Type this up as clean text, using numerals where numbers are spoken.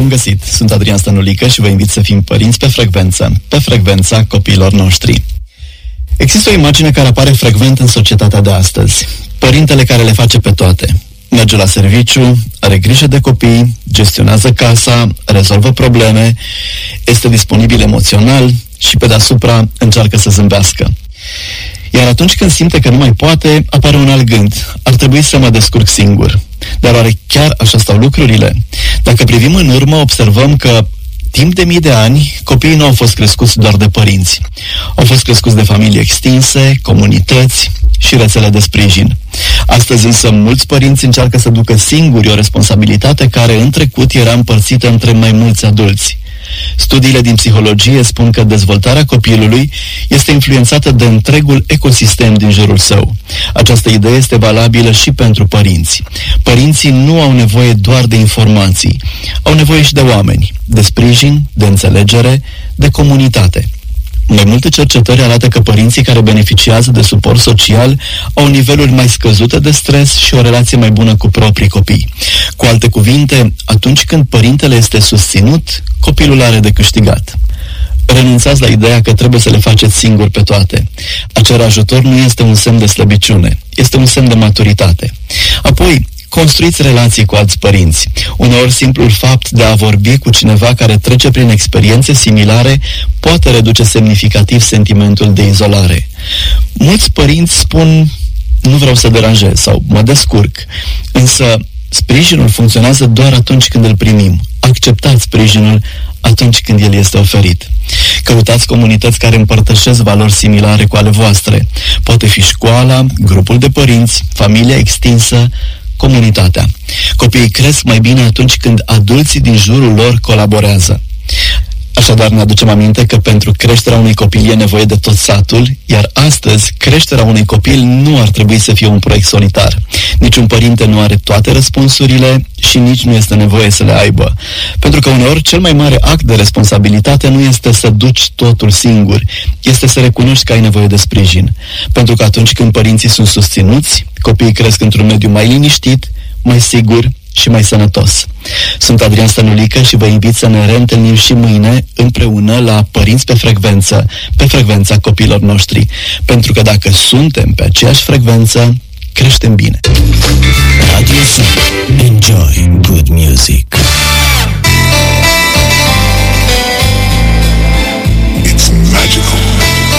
Bun găsit! Sunt Adrian Stănulică și vă invit să fim părinți pe frecvența copiilor noștri. Există o imagine care apare frecvent în societatea de astăzi. Părintele care le face pe toate. Merge la serviciu, are grijă de copii, gestionează casa, rezolvă probleme, este disponibil emoțional și pe deasupra încearcă să zâmbească. Iar atunci când simte că nu mai poate, apare un alt gând. Ar trebui să mă descurc singur. Dar oare chiar așa stau lucrurile? Dacă privim în urmă, observăm că timp de mii de ani, copiii nu au fost crescuți doar de părinți. Au fost crescuți de familii extinse, comunități și rețele de sprijin. Astăzi însă mulți părinți încearcă să ducă singuri o responsabilitate care în trecut era împărțită între mai mulți adulți. Studiile din psihologie spun că dezvoltarea copilului este influențată de întregul ecosistem din jurul său. Această idee este valabilă și pentru părinți. Părinții nu au nevoie doar de informații, au nevoie și de oameni, de sprijin, de înțelegere, de comunitate. Mai multe cercetări arată că părinții care beneficiază de suport social au niveluri mai scăzute de stres și o relație mai bună cu proprii copii. Cu alte cuvinte, atunci când părintele este susținut, copilul are de câștigat. Renunțați la ideea că trebuie să le faceți singuri pe toate. A cere ajutor nu este un semn de slăbiciune, este un semn de maturitate. Apoi, construiți relații cu alți părinți. Uneori simplul fapt de a vorbi cu cineva care trece prin experiențe similare poate reduce semnificativ sentimentul de izolare. Mulți părinți spun, nu vreau să deranjez sau mă descurc, însă sprijinul funcționează doar atunci când îl primim. Acceptați sprijinul atunci când el este oferit. Căutați comunități care împărtășesc valori similare cu ale voastre. Poate fi școala, grupul de părinți, familia extinsă, comunitatea. Copiii cresc mai bine atunci când adulții din jurul lor colaborează. Așadar ne aducem aminte că pentru creșterea unui copil e nevoie de tot satul, iar astăzi creșterea unui copil nu ar trebui să fie un proiect solitar. Niciun părinte nu are toate răspunsurile și nici nu este nevoie să le aibă. Pentru că uneori cel mai mare act de responsabilitate nu este să duci totul singur, este să recunoști că ai nevoie de sprijin. Pentru că atunci când părinții sunt susținuți, copiii cresc într-un mediu mai liniștit, mai sigur și mai sănătos. Sunt Adrian Stănulică și vă invit să ne reîntâlnim și mâine împreună la Părinți pe frecvența copiilor noștri. Pentru că dacă suntem pe aceeași frecvență, creștem bine. Radio Sun. Enjoy good music.